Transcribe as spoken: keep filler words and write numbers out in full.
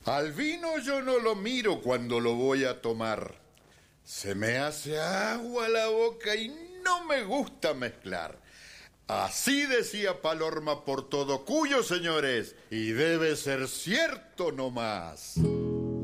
Al vino yo no lo miro cuando lo voy a tomar. Se me hace agua la boca y no me gusta mezclar. Así decía Palorma por todo Cuyo, señores, y debe ser cierto no más.